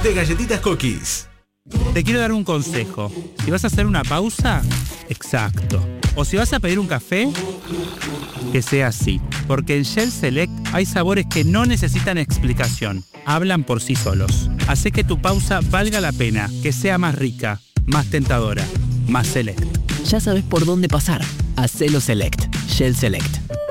de Galletitas Cookies. Te quiero dar un consejo. Si vas a hacer una pausa, exacto. O si vas a pedir un café, que sea así. Porque en Shell Select hay sabores que no necesitan explicación. Hablan por sí solos. Hace que tu pausa valga la pena, que sea más rica, más tentadora, más select. Ya sabes por dónde pasar. Hacelo Select. Shell Select.